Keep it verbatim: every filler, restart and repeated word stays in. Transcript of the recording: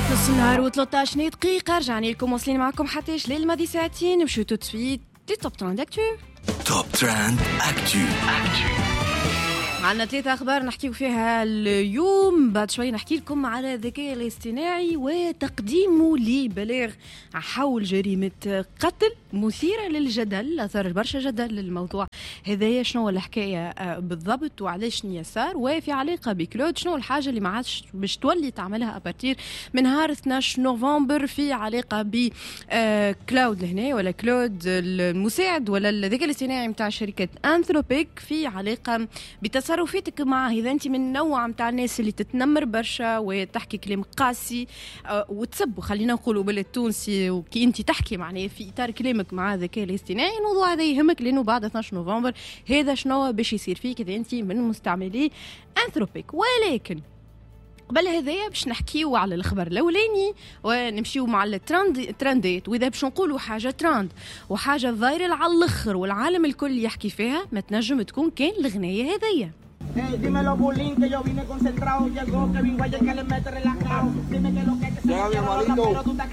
نص النهار وثلاثة عشر دقيقة رجعنا لكم واصلين معكم حتى ليل الماضي ساعتين نمشيو تو سويت دي توب ترند اكتو. توب ترند اكتو. عندنا ثلاثة أخبار نحكيو فيها اليوم. بعد شوي نحكي لكم على الذكاء الاصطناعي وتقديمه لبلاغ حول جريمة قتل مثيرة للجدل، أثار برشا جدل للموضوع هذايا. شنو الحكاية بالضبط وعلاش يسار، وفي علاقة بكلود شنو الحاجة اللي ما عادش باش تولي تعملها أبارتير من نهار اثني عشر نوفمبر في علاقة ب كلاود لهنا ولا كلود المساعد ولا الذكاء الاصطناعي متاع شركة أنثروبيك في علاقة بتصرفاتك معه. إذا أنت من نوع متاع الناس اللي تتنمر برشا وتحكي كلام قاسي أه وتسب وخلينا نقولوا بالتونسي، وكي أنت تحكي معناه في إطار كلامك مع الذكاء الاصطناعي، الموضوع هذا يهمك لأنه بعد اثني عشر نوفمبر هذا شنو باش يصير فيك إذا أنت من مستعملي أنثروبيك. ولكن قبل هذايا باش نحكيو على الخبر الاولاني ونمشيو مع الترند ترندات. واذا باش نقولوا حاجه ترند وحاجه فايرل على الاخر والعالم الكل يحكي فيها، ما تنجم تكون كان الغنيه هذيا. Hey, dímelo, Bulín, que yo vine concentrado. Llegó Kevin Guaya que le mete relajado. Dime que lo que es que se me quiero, pero tú